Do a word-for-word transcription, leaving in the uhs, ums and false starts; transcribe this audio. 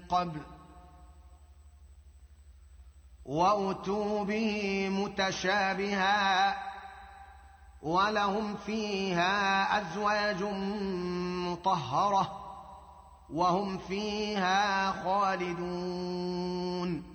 قبل وأتوا به متشابها ولهم فيها أزواج مطهرة وهم فيها خالدون